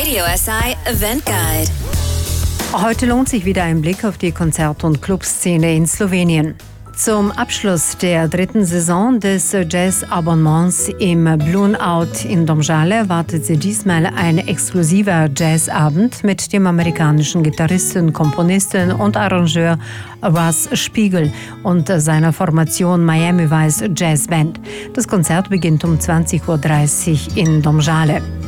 Radio SI Event Guide. Heute lohnt sich wieder ein Blick auf die Konzert- und Clubszene in Slowenien. Zum Abschluss der 3. Saison des Jazz-Abonnements im Blue-Out in Domžale erwartet sie diesmal ein exklusiver Jazzabend mit dem amerikanischen Gitarristen, Komponisten und Arrangeur Russ Spiegel und seiner Formation Miami Vice Jazz Band. Das Konzert beginnt um 20:30 Uhr in Domžale.